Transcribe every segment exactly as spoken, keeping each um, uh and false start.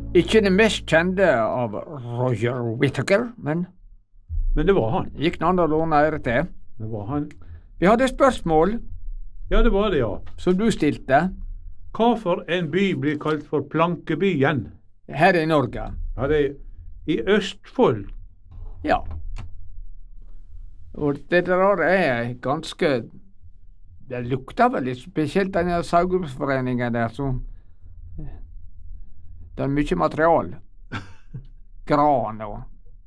Ikke det mest kjente av Roger Whittaker, men Men det var han. gikk noe an å låne ære til. Det var han. Vi hadde et spørsmål Ja, det var det, ja. som du stilte Hvorfor en by blir kalt for Plankebyen? her i Norge. Ja, det er i Østfold. Ja. Og det der er ganske Det lukter vel litt spesielt denne Saugbrugsforeningen der som Det er mye material. Gran og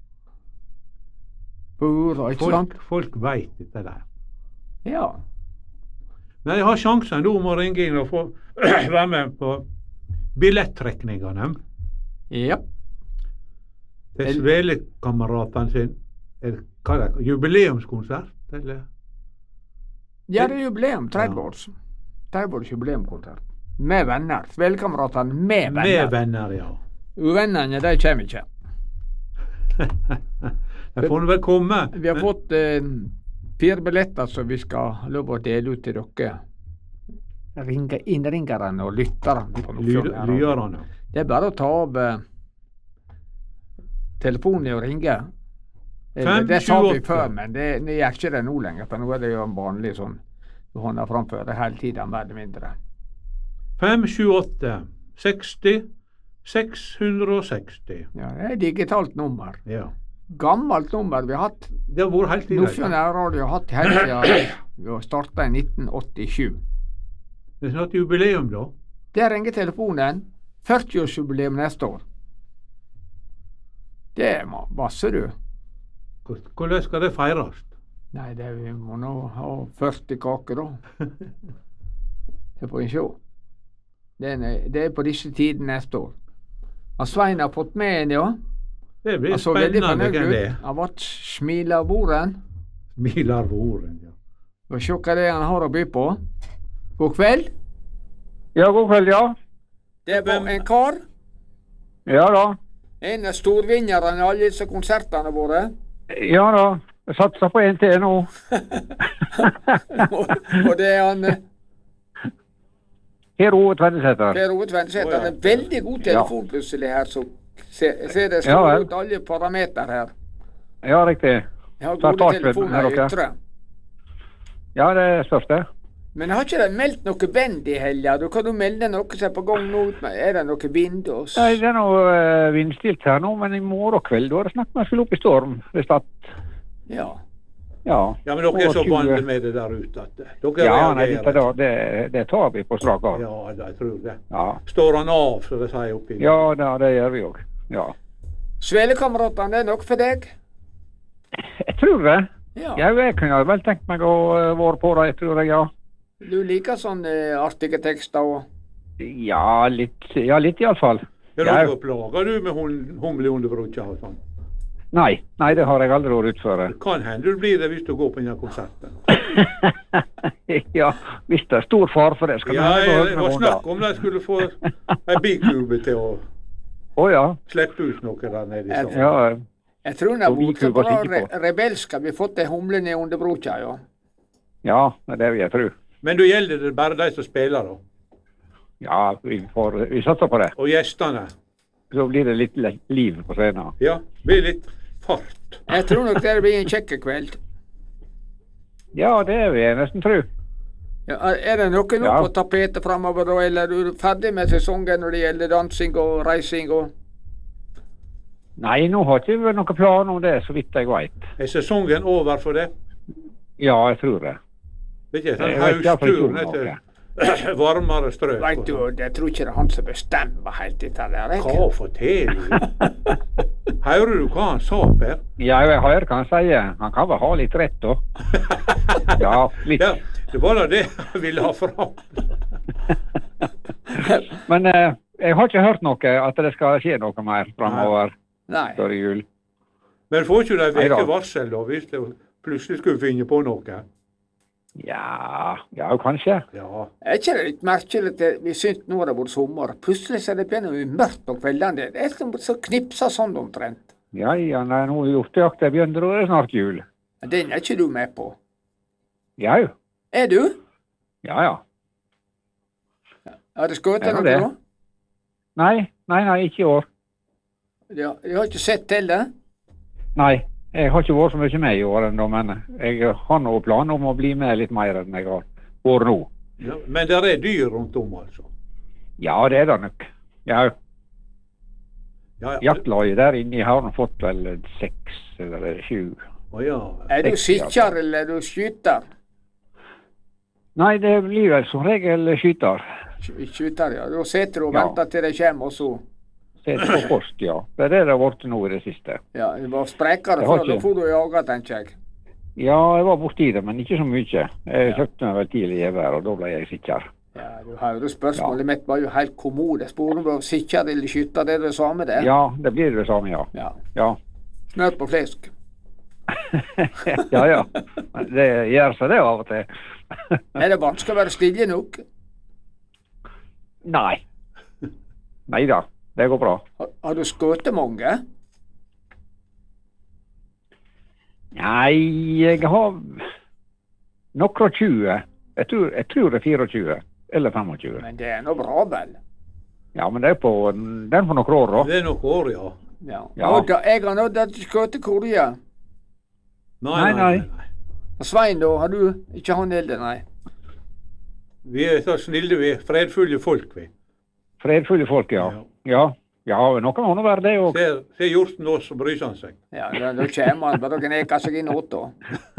bur og ikke sant? Folk, folk veit dette der. Ja. Men jeg har sjansen nå om å ringe inn og få være med på billettrekningene Ja. til Svele-kameratene sin er, hva er det, jubileumskonsert, eller? Ja, det er jubileum. tretti års. tretti års jubileumskonsert. Med venner. Svellekameratene med venner. Med venner, ja. Uvennene, de kommer ikke. De får nå vel komme. Vi har men- fått eh, fire billetter som vi skal ha lov å dele ut til dere. Ringe, innringerne og lytterne. på Lyd- Nordfjord her. Lyderne. Det er bare å ta av eh, telefonen og ringe. Eller, Fem, det sa vi tjueåtte. før, men det, det gjør ikke det nå lenger. For nå er det jo en vanlig sånn du hånder framfor det hele tiden, mer eller mindre. fem sju åtte seksti seks hundre og seksti. Ja, det er et digitalt nummer. Ja. Gammelt nummer vi har hatt. Det har vært helt i Nordfjord nærradio har hatt helt siden vi starta i nitten åttisju. Det er snart jubileum, da. Der ringer telefonen. førtiårsjubileum neste år. Det er ma- masse, du. Hvordan skal det feires? Nei, det vi må nå ha førti kaker, da. Det får vi se. Det er, det er på disse tider neste år. Og Svein har fått med en, ja. Det blir Han så veldig spennende fornøyd hvem det ut. er. Han ble smilervoren. Smiler voren, ja. Og se hva det er han har å by på. God kveld. Ja, god kveld, ja. Det var en kar. Ja da. En av storvinnerne i alle disse konsertene våre. Ja da. Jeg satser på en til nå. og, og det er han eh, Per Ove Tvedesæter. Per Ove Tvedesæter. Han er veldig god telefon plutselig her, så ser se det Ja, slår vel. ut alle parameter her. Ja, riktig. Jeg har Så er gode startbønnen telefoner her, i dere. ytre. Ja, det spørs det. Men har ikke de meldt noe band i helga? Du kan du melde noe som er på gang nå? Er det noe vind og s- Nei, det er noe uh, vindstilt her nå, men i morgen kveld da er det snakk om å skulle opp i storm. Hvis at, Ja. ja. Ja, men dere er så Og tjue vant med det der ute at eh, dere Ja, nei, dette reagerer. da, det, det tar vi på strak arm. Ja, jeg tror det. Ja. Står han av, så det sier oppi. Ja, da, det gjør vi òg. Ja. Svele-kameratene, det er noe for deg? Jeg tror det. Ja. Ja, jeg kunne vel tenkt meg å uh, være på det, tror jeg, ja. Du liker sånne eh, artige tekster og Ja, litt, ja, litt iallfall. Ja, Ja. dere plager du med hum- humle underbrukja og sånn. Nei, nei, det har jeg aldri vært ute for. Det kan hende du blir det hvis du går på denne konserten. Ja, hvis det er stor fare for det, skal vi Ja, heller gå jeg, høyt det med var hånda. snakk om de skulle få ei bikube til å Å ja. slippe ut noe der nede i Ja. salen. Ja, Jeg tror den har Og blitt så Vikul var bra sikker på. re rebelsk at vi har fått ei humle ned under broka, ja. ja, det er det vil jeg tro. Men da gjelder det bare de som spiller, da. Ja, vi, får, vi satser på det. Og gjestene. Så blir det litt le- liv på scenen. Ja, blir litt fart. Jeg tror nok det blir en kjekk kveld. Ja, det vil jeg nesten tro. Ja, er det noe nå Ja. på tapetet framover, da, eller er du ferdig med sesongen når det gjelder dansing og reising og Nei, nå har ikke vi noen plan om det, så vidt jeg veit. Er sesongen over for det? Ja, jeg tror det. Det er ikke sånn Jeg vet ikke hvorfor jeg hausttur tror ned til noe. varmere strøk. Veit og du, sånn. jeg tror ikke det er han som bestemmer helt dette der. Hva Jeg. forteller du? Hører du hva han sa, Per? Ja, jeg hører hva han sier. Han kan vel ha litt rett, da. Ja, litt. Ja, det var da det jeg ville ha fram. Men eh, jeg har ikke hørt noe at det skal skje noe mer framover Nei. før jul. Men får ikke de Nei da. veke varsel da, hvis det plutselig skulle finne på noe? Ja, ja, kanskje. Ja, Er ikke det litt merkelig at vi syns nå har det vært sommer, plutselig så er det begynner å bli mørkt på kveldene. Det er som så knipsa sånn omtrent. Ja, ja, nei, nå er hjortejakta begynt, da er det snart jul. Men den er ikke du med på. Jau. Er du? Ja, ja. Har det skutt Er noe det? da? Nei, nei, nei, ikke i år. Jeg, jeg har ikke sett til det. Nei, jeg har ikke vært så mye med i år ennå, men jeg har nå planer om å bli med litt mer enn jeg har vært nå. Ja, men det er dyr rundt om, altså? Ja, det er det nok. Ja, Ja, ja. jaktlaget der inne har nå fått vel seks eller sju. Å, ja. Er du Seks, sikker, eller er du skyter? Nei, det blir vel som regel skyter. Sky- Skyter, ja. Da sitter du og Ja. venter til de kommer, og så Sett på post, ja. Det er det det har vært nå i det siste. Ja, det var sprekere Jeg har før. Da ikke- får du jage, tenker jeg. Ja, jeg var borti det, men ikke så mye. Jeg Ja. kjøpte meg vel tidlig gevær, og da ble jeg sikker. Ja, du hører spørsmålet mitt var jo helt kommode. Jeg spurte om du var sikker eller skytter, det er det samme det? Ja, det blir det samme, ja. Ja. Ja, Smør på flesk. ja. ja. Det gjør seg det av og til. Er det vanskelig å være stille nok? Nei. Nei da, det går bra. Har, har du skutt mange? Nei, jeg har noen og tjue. Jeg tror, jeg tror det er fireogtjue eller femogtjue. Men det er nå bra, vel? Ja, men det er på den for noen år, da. Det er noen år, ja. Ja. Ja. Og da, jeg har nådd at skutt korje. Nei, Nei, nei. Og Svein, da? Har du ikke han elde, nei? Vi er så snille, vi er fredfulle folk, vi. Fredfulle folk, ja. Ja. Ja, ja noen må nå være det òg. Ser, ser hjorten oss, så bryr han seg. Ja, da, da kommer han bare å gneke seg inn åt, da.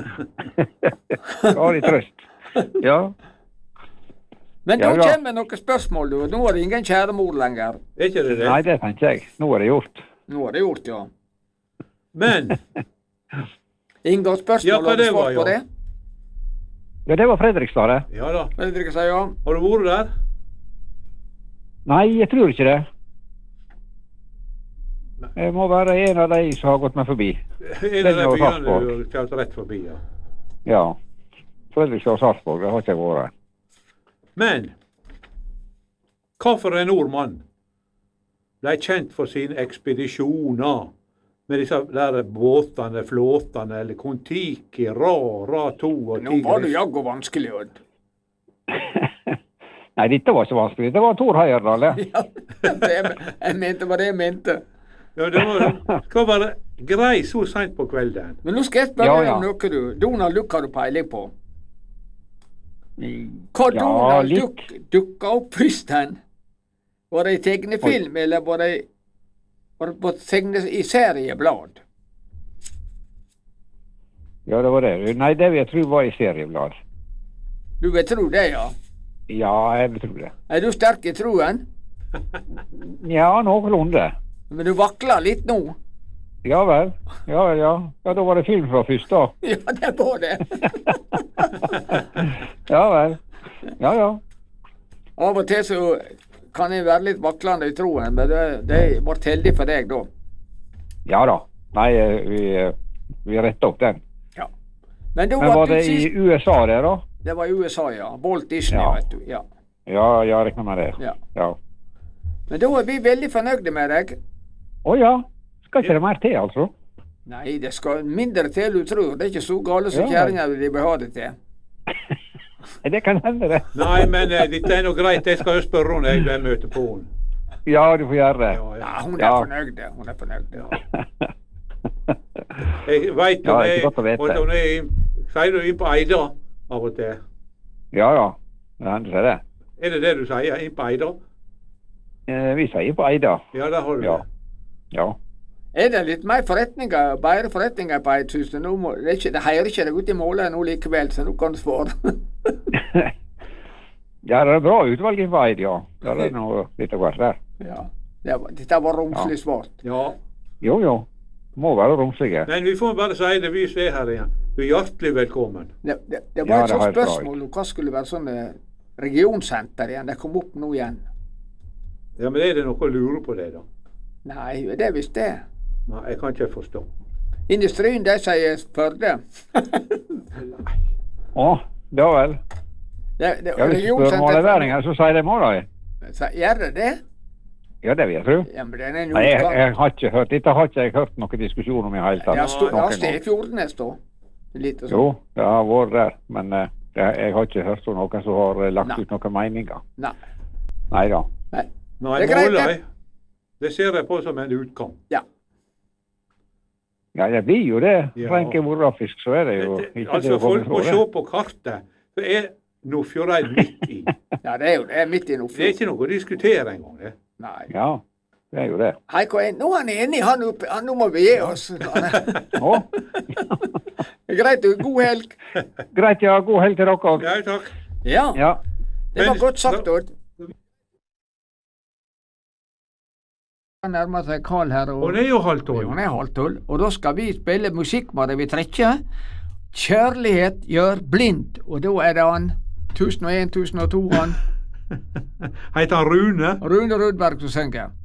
Ja, litt trøst. Ja. Men Ja, da ja. kommer noen spørsmål, du. Nå er det ingen kjære mor lenger. Er ikke det det? Nei, det tenker jeg. Nå er det gjort. Nå er det gjort, ja. Men Ingen Ja, spørsmål, hva har du det svart var, på ja. det? Ja, det var Fredrikstad, det. ja da. Fredrik sier ja. Har du vært der? Nei, jeg tror ikke det. Jeg må være en av de som har gått meg forbi. En av de Den var byene Sarpsborg. du har kjørt rett forbi, ja. Ja. Fredrikstad og Sarpsborg, det har ikke jeg vært. Men hvorfor en nordmann ble kjent for sine ekspedisjoner med disse der båtene, flåtene, eller Kon-Tiki, Ra, Ra to og Nå var det Tigris? jaggu vanskelig, Odd. Nei, dette var ikke vanskelig. Det var Tor Heyerdahl, det. Ja, det, jeg mente hva det jeg mente. Ja, det var, skal være grei så seint på kvelden. Men nå skal jeg spørre Ja, deg ja. om noe, du. Donald Duck har du peiling på. Hva Ja, Donald litt. Duck dukka opp først hen? Var det i tegnefilm, eller var det, var det på tegne i serieblad? Ja, det var det. Nei, det vil jeg tro var i serieblad. Du vil tro det, ja. Ja, jeg vil tro det. Er du sterk i troen? Ja, noenlunde. Men du vakler litt nå. Ja vel. Ja, ja. Ja, da var det film fra først, da. Ja, det var det. Ja vel. Ja, ja. Av og til så kan jeg være litt vaklende i troen, men det, det ble heldig for deg da. Ja da. Nei, eh, vi, eh, vi retta opp den. Ja. Men da Men var var du det i sist... U S A, det, da? Det var i U S A, ja. Walt Disney, Ja. vet du. Ja. Ja, jeg regner med det. Ja. Ja. Men da er vi veldig fornøyde med deg. Å ja. Skal ikke det mer til, altså? Nei, det skal mindre til du tror. Det er ikke så gale som Ja. kjerringa vil ha det til. Det kan hende, det. Nei, men eh, dette er nå greit. Jeg skal jo spørre henne jeg vil møte på henne. Ja, du får gjøre det. Ja, Ja, ja. hun er Ja. fornøyd. Hun er fornøyd. Ja. Jeg veit Ja, hun det er er, godt å vite. og hun er i- sier du inn på Eida av og til. Ja ja. Det hender seg det. Er det det du sier? Inn på Eida? Eh, vi sier på Eida. Ja, der har du Ja. det. Ja. Er det litt mer forretninger, bedre forretninger på Eidshuset? Nå må, det, er ikke, det heier ikke deg ut i målet nå likevel, så nå kan du svare. Ja, det er bra utvalg på Eid, ja. Ja, det er noe litt av hvert der. Ja. Det var, dette var romslig svart. Ja. Jo jo. Må være romslige. Men vi får bare si det, vi som er her igjen. Du er hjertelig velkommen. Det, det, det Ja, var et det sånt har jeg spørsmål om hva skulle være sånn eh, regionsenter igjen. Det kom opp nå igjen. Ja, men er det noe å lure på det, da? Nei, det er visst det. Nei, jeg kan ikke forstå. Industrien, de sier Førde. Å, ja vel. Det, det, Ja, hvis du spør måleværinger, så sier de må de. Så Gjør det det? Ja, det vil jeg tro. Ja, men den er Nei, jeg, noe jeg har ikke hørt, dette har ikke jeg hørt noen diskusjon om i hele tatt. Ja, stå, ja, Noen gang. Stefjordnes, da. Litt og sånn. Jo, det har vært der, men eh, det, jeg har ikke hørt om noen som har eh, lagt Nei. ut noen meninger. Nei. Nei da. Nei. Nei, Det er greit, måler det. jeg. Det ser jeg på som en utgang. Ja. Ja, det blir jo det. Ja. Rent geografisk så er det jo Det- ikke Altså, det å komme folk må fra se det. på kartet. Så er Nordfjordeid midt i. Ja, det er jo det er midt i Det er Nordfjord. ikke noe å diskutere engang, det. Nei. Ja, det er jo det. Heiko, nå er han enig, han oppe. Han, nå må vi gi oss. Å, Greit, du. God helg. greit, ja. God helg til dere. Ja, takk. Ja, Ja. det var Men- godt sagt, Odd. Han nærmer seg Karl her, og Og det er jo halv tolv. hun er halv tolv. Og da skal vi spille musikk med det vi trekker. Kjærlighet gjør blind. Og da er det han tusen og en, tusen og to, han Heter han Rune? Rune Rudberg som synger.